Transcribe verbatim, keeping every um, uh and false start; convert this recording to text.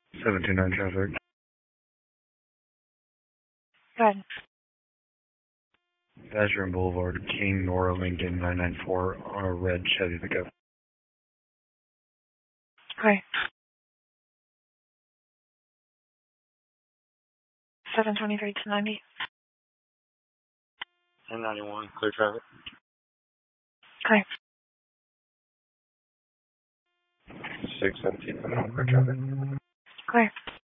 seven two nine traffic. Go ahead. Vacheron Boulevard, King, Nora, Lincoln, nine nine four on a red Chevy pickup. Okay. seven twenty-three to ninety. one ninety-one, clear traffic. Okay. six seventeen, clear traffic. Clear.